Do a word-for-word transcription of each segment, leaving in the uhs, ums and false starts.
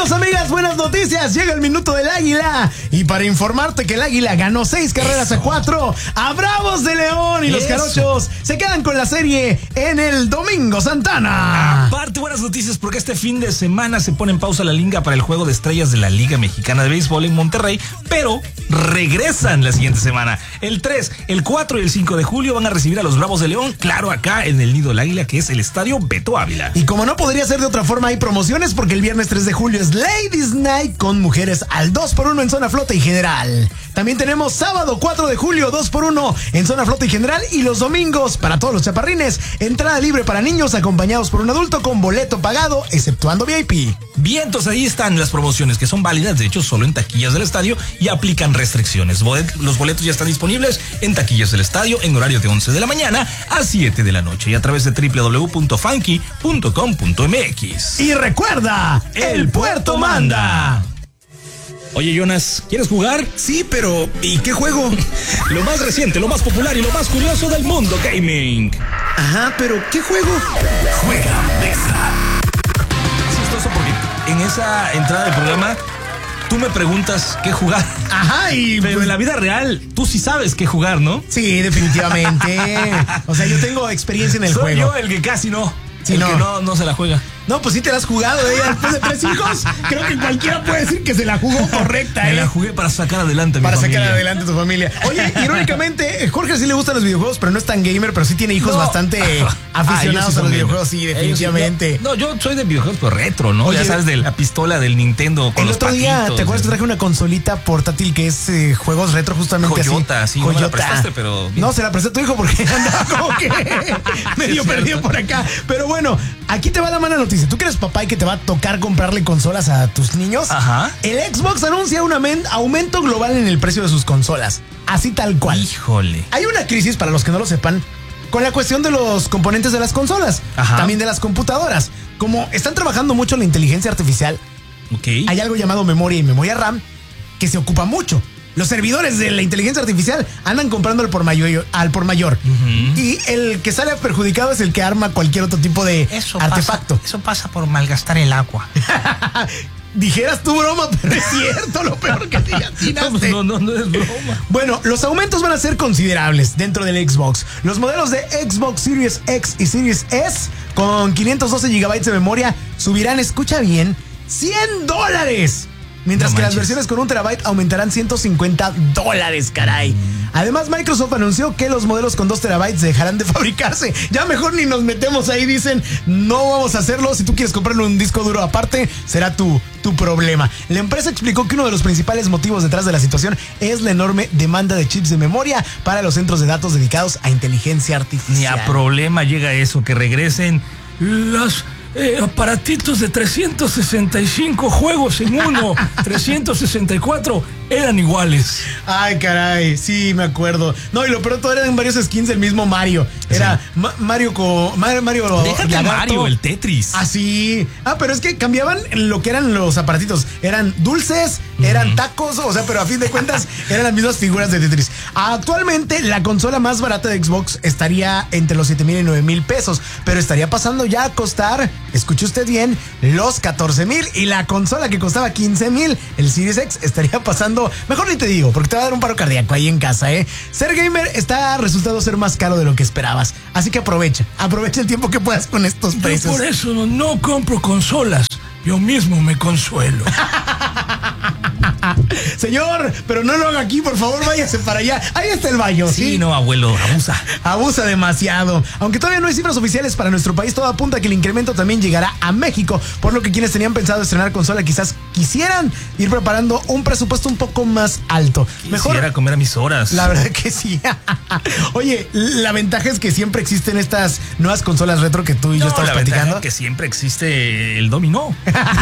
Amigos, amigas, buenas noticias. Llega el minuto del Águila. Y para informarte que el Águila ganó seis carreras Eso. a cuatro a Bravos de León. Y Eso. los Jarochos se quedan con la serie en el Domingo Santana. Aparte, buenas noticias porque este fin de semana se pone en pausa la liga para el Juego de Estrellas de la Liga Mexicana de Béisbol en Monterrey. Pero regresan la siguiente semana. El tres, el cuatro y el cinco de julio van a recibir a los Bravos de León. Claro, acá en el Nido del Águila, que es el Estadio Beto Ávila. Y como no podría ser de otra forma, hay promociones porque el viernes tres de julio es Ladies Night con mujeres al dos por uno en Zona Flota y General. También tenemos sábado cuatro de julio dos por uno en Zona Flota y General. Y los domingos, para todos los chaparrines, entrada libre para niños acompañados por un adulto con boleto pagado, exceptuando V I P. Vientos, ahí están las promociones que son válidas, de hecho, solo en taquillas del estadio y aplican restricciones. Los boletos ya están disponibles en taquillas del estadio en horario de once de la mañana a siete de la noche y a través de doble u doble u doble u punto funky punto com punto m x. Y recuerda, el puerto manda. Oye, Jonas, ¿quieres jugar? Sí, pero ¿y qué juego? Lo más reciente, lo más popular y lo más curioso del mundo gaming. Ajá, pero ¿qué juego? Juega Mexa. Es chistoso porque en esa entrada del programa tú me preguntas qué jugar. Ajá, y pero pues, en la vida real tú sí sabes qué jugar, ¿no? Sí, definitivamente. O sea, yo tengo experiencia en el Soy juego. Soy yo el que casi no. Sí, el no. que no, no se la juega. No, pues sí te la has jugado, ¿eh? Después de tres hijos, creo que cualquiera puede decir que se la jugó correcta, ¿eh? Me la jugué para sacar adelante a mi Para familia. sacar adelante a tu familia. Oye, irónicamente, Jorge sí le gustan los videojuegos, pero no es tan gamer, pero sí tiene hijos no. bastante aficionados ah, sí a los videojuegos, sí, definitivamente. No, yo soy de videojuegos, pero retro, ¿no? Oye, ya sabes, de la pistola del Nintendo con el los otro patitos, día, ¿te acuerdas ¿sí? que traje una consolita portátil que es eh, juegos retro justamente Joyota, así? Sí, Joyota, sí, no me la prestaste, pero... Bien. No, se la presté a tu hijo porque andaba como que medio sí, perdido por acá. Pero bueno, aquí te va la mala noticia. Tú que eres papá y que te va a tocar comprarle consolas a tus niños. Ajá. El Xbox anuncia un aumento global en el precio de sus consolas. Así tal cual. Híjole. Hay una crisis, para los que no lo sepan, con la cuestión de los componentes de las consolas. Ajá. También de las computadoras. Como están trabajando mucho la inteligencia artificial, okay. hay algo llamado memoria y memoria RAM que se ocupa mucho. Los servidores de la inteligencia artificial andan comprando al por mayor. Al por mayor. Uh-huh. Y el que sale perjudicado es el que arma cualquier otro tipo de eso artefacto. Pasa, eso pasa por malgastar el agua. Dijeras tu broma, pero es cierto, lo peor que te atinaste. No, no, no es broma. Bueno, los aumentos van a ser considerables dentro del Xbox. Los modelos de Xbox Series X y Series S con quinientos doce gigabytes de memoria subirán, escucha bien, cien dólares. Mientras no que manches. Las versiones con un terabyte aumentarán ciento cincuenta dólares, caray. Además, Microsoft anunció que los modelos con dos terabytes dejarán de fabricarse. Ya mejor ni nos metemos ahí, dicen, no vamos a hacerlo. Si tú quieres comprarle un disco duro aparte, será tu, tu problema. La empresa explicó que uno de los principales motivos detrás de la situación es la enorme demanda de chips de memoria para los centros de datos dedicados a inteligencia artificial. Ni a problema llega eso, que regresen las... Eh, aparatitos de trescientos sesenta y cinco juegos en uno, trescientos sesenta y cuatro eran iguales. Ay, caray, sí, me acuerdo. No, y lo peor todo eran varios skins del mismo Mario. Era sí. Ma- Mario con Mario, Mario Déjate a Mario, el Tetris. Ah, sí. Ah, pero es que cambiaban lo que eran los aparatitos. Eran dulces, uh-huh. eran tacos, o sea, pero a fin de cuentas eran las mismas figuras de Tetris. Actualmente, la consola más barata de Xbox estaría entre los siete mil y nueve mil pesos, pero estaría pasando ya a costar, escuche usted bien, los catorce mil, y la consola que costaba quince mil, el Series X, estaría pasando, mejor ni te digo, porque te va a dar un paro cardíaco ahí en casa, ¿eh? Ser gamer está resultando ser más caro de lo que esperabas, así que aprovecha, aprovecha el tiempo que puedas con estos precios. Yo por eso no, no compro consolas, yo mismo me consuelo. Señor, pero no lo haga aquí, por favor, váyase para allá. Ahí está el baño, ¿sí? Sí, no, abuelo, abusa. Abusa demasiado. Aunque todavía no hay cifras oficiales para nuestro país, todo apunta a que el incremento también llegará a México, por lo que quienes tenían pensado estrenar consola quizás quisieran ir preparando un presupuesto un poco más alto. Mejor quisiera comer a mis horas. La verdad que sí. Oye, la ventaja es que siempre existen estas nuevas consolas retro que tú y no, yo estamos la platicando. Es que siempre existe el dominó.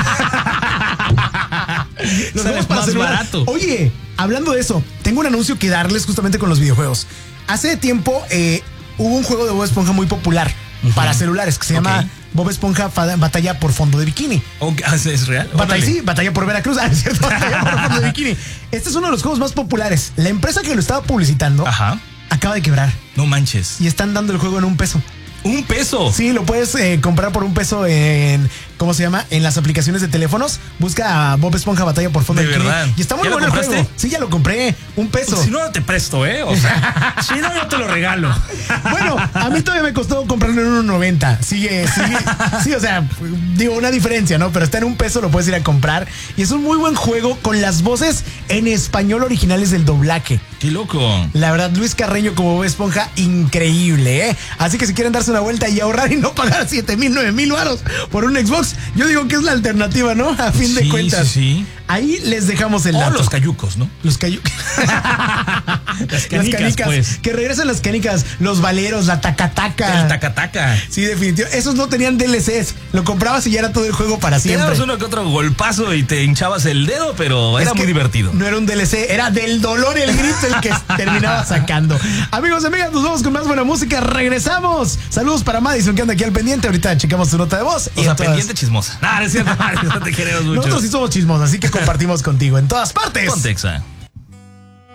Nos vemos para más barato. Oye, hablando de eso, tengo un anuncio que darles justamente con los videojuegos. Hace tiempo eh, hubo un juego de Bob Esponja muy popular uh-huh. para celulares que se okay. llama Bob Esponja Batalla por Fondo de Bikini. Okay. ¿Es real? Batalla, sí, Batalla por Veracruz. Ah, es cierto, Batalla por Fondo de Bikini. Este es uno de los juegos más populares. La empresa que lo estaba publicitando Ajá. acaba de quebrar. No manches. Y están dando el juego en un peso. ¿Un peso? Sí, lo puedes eh, comprar por un peso en ¿cómo se llama? En las aplicaciones de teléfonos. Busca a Bob Esponja Batalla por Fondo De Bikini. verdad. Y está muy ¿Ya lo bueno el compraste? juego. Sí, ya lo compré. Un peso. Si no, te presto, ¿eh? O sea, si no, yo te lo regalo. Bueno, a mí todavía me costó comprarlo en uno noventa. Sigue, sigue. Sí, o sea, digo, una diferencia, ¿no? Pero está en un peso, lo puedes ir a comprar. Y es un muy buen juego con las voces en español originales del doblaje. Qué loco. La verdad, Luis Carreño como Bob Esponja, increíble, ¿eh? Así que si quieren darse una vuelta y ahorrar y no pagar siete mil, nueve mil varos por un Xbox, yo digo que es la alternativa, ¿no? A fin de Sí, cuentas. sí, sí. Ahí les dejamos el O dato. los cayucos, ¿no? Los cayucos. Las canicas, pues. Que regresan las canicas, los valeros, la tacataca. El tacataca. Sí, definitivo. Esos no tenían D L Cs. Lo comprabas y ya era todo el juego para Te siempre. dabas uno que otro golpazo y te hinchabas el dedo, pero Es era que muy divertido. No era un D L C, era del dolor y el grito el que terminaba sacando. Amigos y amigas, nos vamos con más buena música. Regresamos. Saludos para Madison, que anda aquí al pendiente. Ahorita checamos su nota de voz. O y sea, en todas- pendiente chismosa. No, no es cierto, no te queremos mucho. Nosotros sí somos chismosos, así que compartimos contigo en todas partes. Ponte Exa.